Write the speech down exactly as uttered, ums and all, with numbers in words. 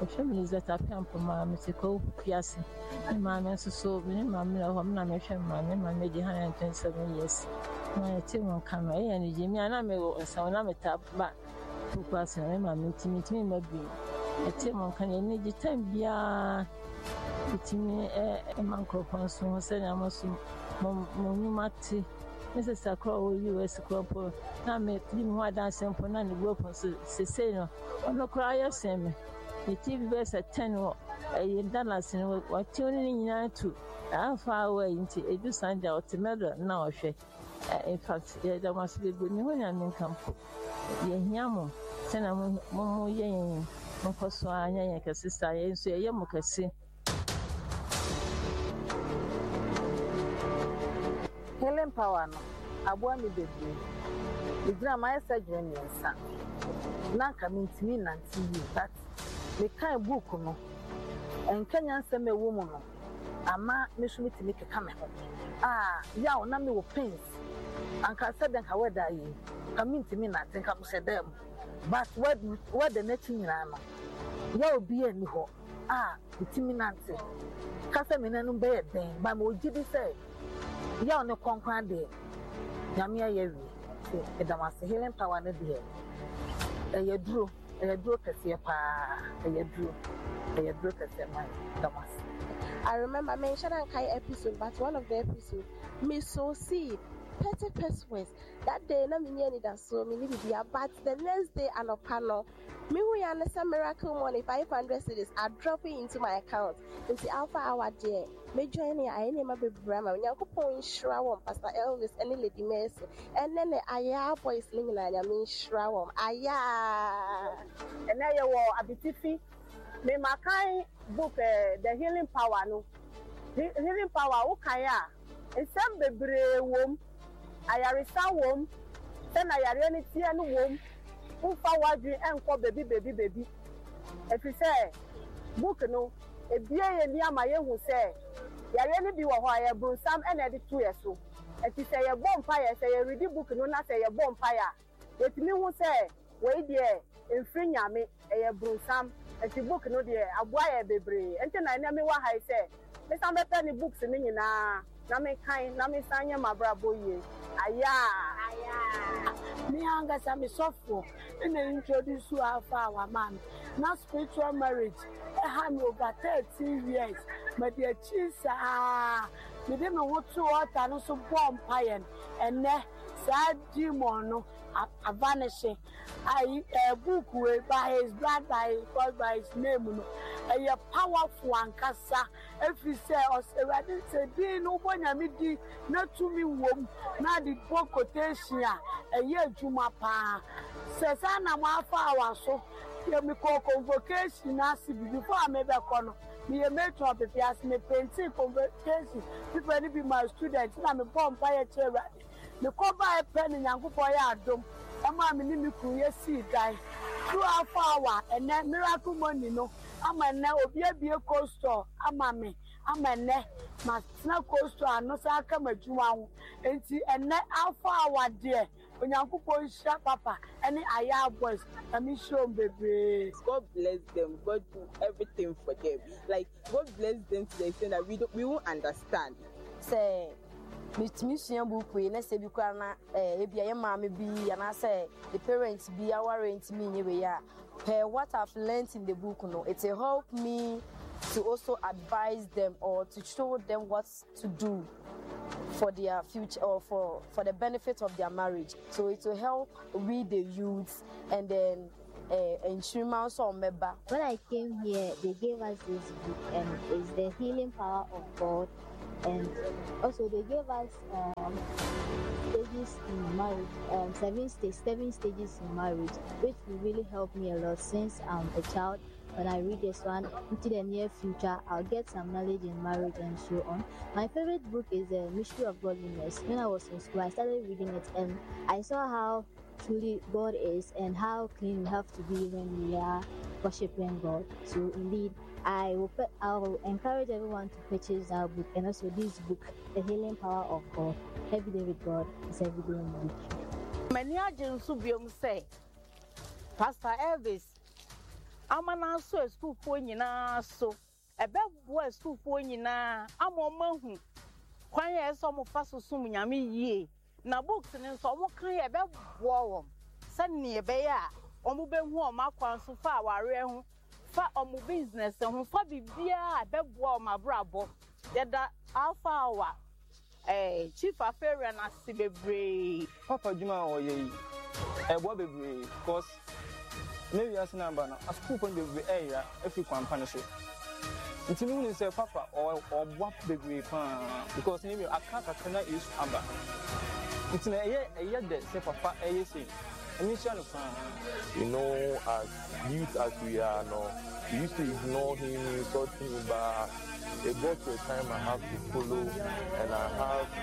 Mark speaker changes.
Speaker 1: family that I come from my mythical piazza. And my master so many mamma, I'm not mentioning my name, I made one hundred twenty-seven years. My team on camera, and Jimmy and I may go and sound I'm a tap back to pass and my meeting me, maybe. A team on can you need your time beyond me a microphone soon, said I must Mumati. Missus Sakro, U S crop, now make him what dancing for nine weapons, Ciceno, or no cry, same. The T V verse at ten or a Dallas in what tuning in to. I'm far away into a do sign out to murder now. In fact, there must be good new and income. Yamo, Senna Momo Yang, Monkoswa, Yanka sister, and so Yamokasi.
Speaker 2: Helen Power, I want me baby. The drama is a genius, son. Now coming to me, Nancy, that the kind book, no, and can you answer me, woman? Ama, Miss me to make a camera. Ah, yeah, no, me with pins. And can say them how die. Coming to me, nothing comes to them. But what, what the netting rama? You'll be any ho. Ah, the Timmy Nancy. Casamina no bed, then, but what did he say? Ya no konkwan de nyamia ye wi e da mase Helen Power na de e ye duro e ye duro kase pa e ye duro e ye duro kase mai da mase.
Speaker 3: I remember mentioning Kai episode, but one of the episodes me so see petty persuades that day na me ni that so me ni bia, but the next day an opano me we understand miracle money five hundred cedis are dropping into my account into Alpha Hour there. Me joining I any ma be brama Nyankopon nhyira won Pastor Elvis and Lady Mercy and then the aya boys ling na nya me nhyira won aya
Speaker 2: and na ye wo abitifi me makai book uh, the Healing Power no the Healing Power wo kan ya ensem bebre wom ayaresa wom then ayare ni tie no wom ufa wadwi enko baby baby baby if you say book no e bia ye ni ama ye hu say yare ni bi wo ho aye brunsam e na de two years so if you say ye bonfire say ye read book no na say ye bonfire yetimi hu say we de enfri nyame e ye brunsam e ti book no de aboa ye bebre ente na na me wa hai say me sam be ni books ni nyina na me kan na me sanya mabrabo ye aya aya
Speaker 4: me anga sami sofo in introduce you Alpha Hour man na spiritual marriage e ha me over thirteen years but the chisa me dey no what to water no so bomb payen ene sad demon no vanishing I a book way by his blood by God by his name no a powerful ankasa if you say us already say dey no bonya me di na to me wom na the book quotation a year juma pa say sana mo Alpha Hour so you me call convocation na before I make kono me a metro of the pias me painting convocation people need be my students na me bomb fire chair me ko buy pen Nyankopon ya adom ama me ni me kuye see die through Alpha Hour and then miracle money no ama na obi abie coaster ama me ama ne ma na coaster no sa aka madwuma ho enti ene Alpha Hour there Onyankopon sha papa any aya boys na me show baby.
Speaker 5: God bless them. God do everything for them. Like God bless them to the extent that we don't we won't understand.
Speaker 6: Say me sua book we na say bi kwa na eh bia ye ma me bi na say the parents be our rent me nye we ya per what I've learned in the book no it will help me to also advise them or to show them what to do for their future or for for the benefit of their marriage. So it will help we the youths and then uh, instruments or member.
Speaker 7: When I came here, they gave us this book and it's the Healing Power of God, and also they gave us um, stages in marriage, um, seven stages, seven stages in marriage, which will really help me a lot since I'm a child. When I read this one into the near future, I'll get some knowledge in marriage and so on. My favorite book is The Mystery of Godliness. When I was in school, I started reading it and I saw how truly God is and how clean we have to be when we are worshiping God. So indeed, I will, I will encourage everyone to purchase our book and also this book, The Healing Power of God. Every day with God is every day in the week.
Speaker 2: Many agents will be say, Pastor Elvis.
Speaker 8: amana so school fo nyina so ebe bo school fo nyina amomahu kwan ye so mo fa so sum nyame yie na books ni so mo kan ye be bo wo se ne be ya omo be hu o makwan so fa aware hu fa omo business hu fa bibia be bo o mabrabo yeda alpha hour eh chief affair na sibebre
Speaker 9: papa juma o ye e bo bebre because maybe as number na school kon bebre area every company so nti me say papa or or bo bebre pa because maybe akaka kana is aba nti na ye ye de say papa eh say
Speaker 10: you know, as youth as we are now, we used to ignore him, insult him, but it got to a time I have to follow and I have